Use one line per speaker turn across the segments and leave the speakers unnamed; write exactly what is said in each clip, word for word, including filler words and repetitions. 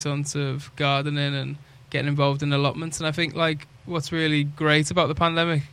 tons of gardening and getting involved in allotments. And I think like what's really great about the pandemic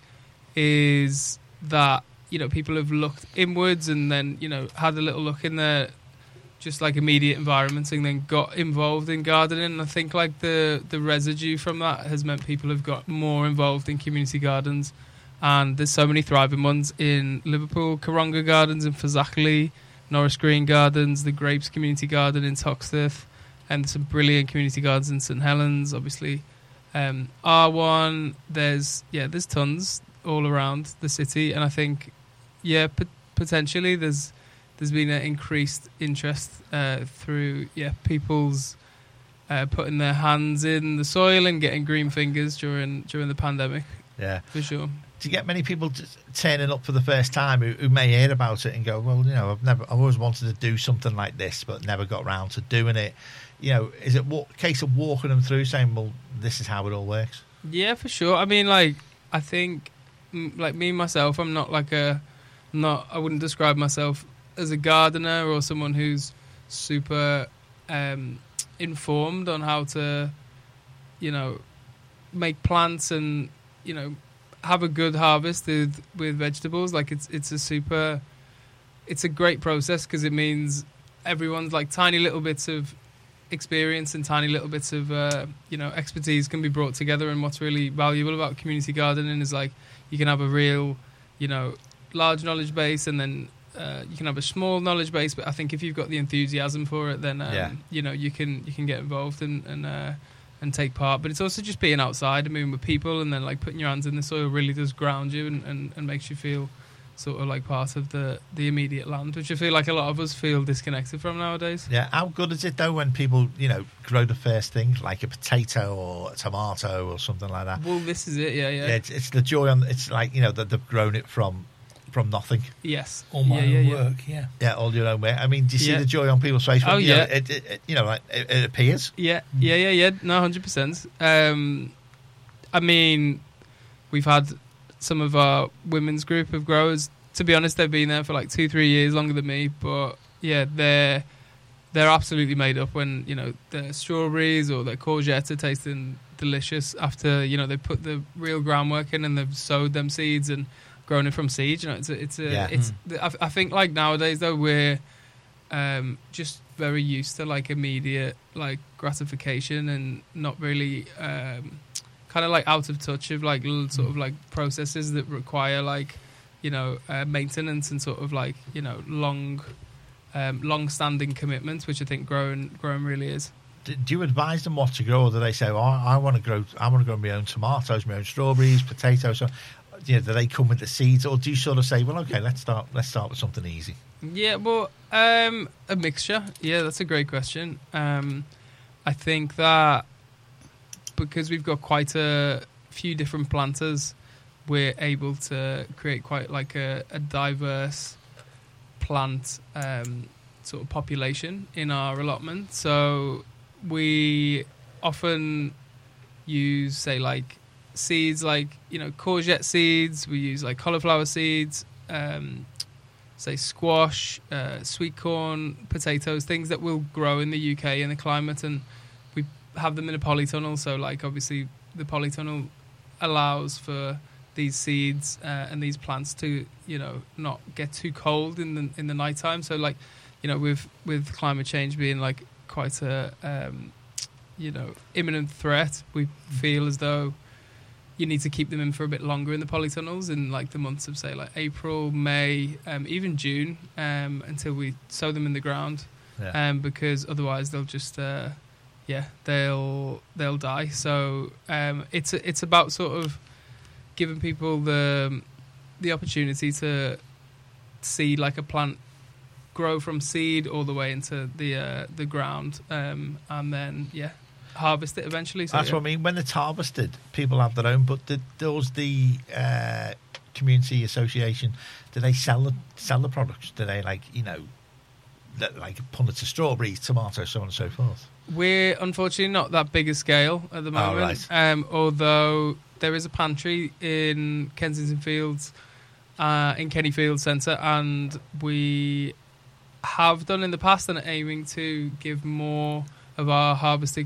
is that, you know, people have looked inwards and then, you know, had a little look in their just like immediate environments and then got involved in gardening. And I think like the the residue from that has meant people have got more involved in community gardens. And there's so many thriving ones in Liverpool, Karonga Gardens in Fazakerley, Norris Green Gardens, the Grapes Community Garden in Toxteth, and some brilliant community gardens in St Helens, obviously. Um, R one, there's yeah, there's tons all around the city, and I think yeah, p- potentially there's there's been an increased interest uh, through yeah people's uh, putting their hands in the soil and getting green fingers during during the pandemic.
Yeah,
for sure.
Do you get many people t- turning up for the first time who, who may hear about it and go, well, you know, I've never, I've always wanted to do something like this, but never got around to doing it. You know, is it a case of walking them through, saying, well, this is how it all works?
Yeah, for sure. I mean, like, I think, like me myself, I'm not like a, not. I wouldn't describe myself as a gardener or someone who's super um, informed on how to, you know, make plants and, you know, have a good harvest with, with vegetables. Like it's it's a super, it's a great process because it means everyone's like tiny little bits of experience and tiny little bits of uh, you know expertise can be brought together. And what's really valuable about community gardening is like you can have a real, you know, large knowledge base and then uh, you can have a small knowledge base. But I think if you've got the enthusiasm for it, then um,
yeah.
you know you can you can get involved and and. Uh, and take part. But it's also just being outside and moving with people and then like putting your hands in the soil really does ground you and, and, and makes you feel sort of like part of the, the immediate land, which I feel like a lot of us feel disconnected from nowadays.
Yeah, how good is it though when people, you know, grow the first thing like a potato or a tomato or something like that?
Well, this is it, yeah, yeah.
yeah it's, it's the joy on, it's like, you know, that they've grown it from from nothing.
Yes.
All my
yeah,
own
yeah,
work, yeah.
Yeah, all your own work. I mean, do you see
yeah.
the joy on people's face? When,
oh,
you
yeah.
Know, it, it, it, you know, like, it, it appears.
Yeah, yeah, yeah, yeah. No, one hundred percent. Um, I mean, we've had some of our women's group of growers. To be honest, they've been there for like two, three years longer than me. But yeah, they're they're absolutely made up when, you know, their strawberries or their courgettes are tasting delicious after, you know, they put the real groundwork in and they've sowed them seeds and grown it from seed. You know, it's a, it's a,
yeah.
it's.
Mm.
I, I think like nowadays though we're um, just very used to like immediate like gratification and not really um, kind of like out of touch of like little sort of like processes that require like, you know, uh, maintenance and sort of like, you know, long, um, long-standing commitments, which I think growing growing really is.
Do you advise them what to grow, or do they say, "Oh, I want to grow, I want to grow my own tomatoes, my own strawberries, potatoes"? So, you know, do they come with the seeds, or do you sort of say, "Well, okay, let's start, let's start with something easy"?
Yeah, well, um, a mixture. Yeah, that's a great question. Um, I think that because we've got quite a few different planters, we're able to create quite like a, a diverse plant um, sort of population in our allotment. So we often use, say, like seeds like, you know, courgette seeds. We use like cauliflower seeds, um, say squash, uh, sweet corn, potatoes, things that will grow in the U K in the climate, and we have them in a polytunnel. So like obviously the polytunnel allows for these seeds uh, and these plants to, you know, not get too cold in the in the nighttime. So like, you know, with with climate change being like quite a um, you know, imminent threat, we feel as though you need to keep them in for a bit longer in the polytunnels in like the months of say like April, May, um, even June, um, until we sow them in the ground,
yeah.
um, because otherwise they'll just uh, yeah they'll they'll die. So um, it's it's about sort of giving people the the opportunity to see like a plant grow from seed all the way into the uh, the ground, um, and then yeah. harvest it eventually. So,
That's
yeah.
what I mean. When it's harvested, people have their own. But did, does the uh, community association, do they sell the sell the products? Do they like you know, like punnets of strawberries, tomatoes, so on and so forth?
We're unfortunately not that big a scale at the moment.
Oh, right.
Um, although there is a pantry in Kensington Fields, uh, in Kenny Field Centre, and we have done in the past and are aiming to give more of our harvested